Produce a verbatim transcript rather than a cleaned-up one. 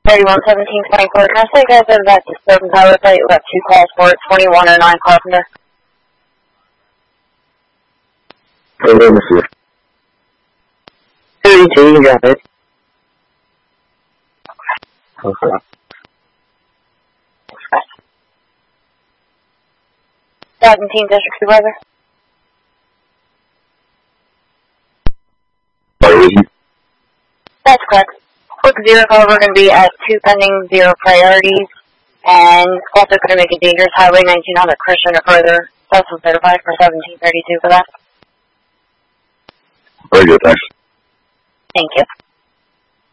thirty-one seventeen twenty-four. Can I say guys over that disturbance highway plate? We have two calls for it, twenty-one oh nine Carpenter. Hey, let me see. thirty-two, you got it. Okay. seventeen District Supervisor. That's correct. Quick zero, however, going to be at two pending zero priorities, and also going to make it dangerous. Highway nineteen hundred Christian or further. Also certified for seventeen thirty-two for that. Very good, thanks. Thank you.